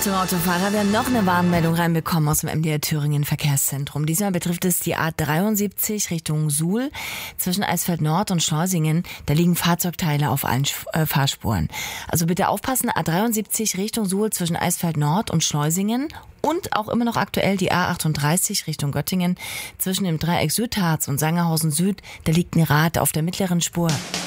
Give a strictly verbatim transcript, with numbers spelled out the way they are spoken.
Achtung Autofahrer, wir haben noch eine Warnmeldung reinbekommen aus dem M D R Thüringen Verkehrszentrum. Diesmal betrifft es die A dreiundsiebzig Richtung Suhl zwischen Eisfeld Nord und Schleusingen. Da liegen Fahrzeugteile auf allen äh, Fahrspuren. Also bitte aufpassen, A dreiundsiebzig Richtung Suhl zwischen Eisfeld Nord und Schleusingen. Und auch immer noch aktuell die A achtunddreißig Richtung Göttingen zwischen dem Dreieck Südharz und Sangerhausen Süd. Da liegt ein Rad auf der mittleren Spur.